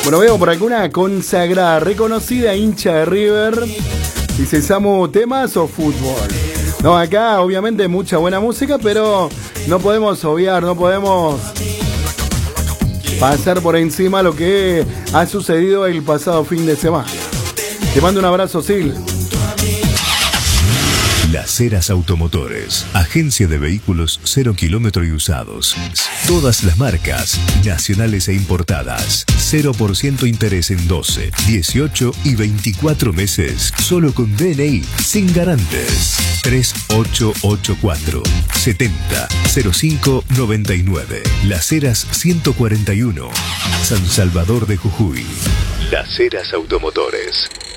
Bueno, veo por alguna consagrada, reconocida hincha de River. Dice, Samu, ¿temas o fútbol? No, acá obviamente mucha buena música, pero no podemos obviar, no podemos pasar por encima lo que ha sucedido el pasado fin de semana. Te mando un abrazo, Sil. Las Heras Automotores, agencia de vehículos 0 kilómetro y usados. Todas las marcas, nacionales e importadas. 0% interés en 12, 18 y 24 meses. Solo con DNI, sin garantes. 3884 70 05 99. Las Heras 141. San Salvador de Jujuy. Las Heras Automotores.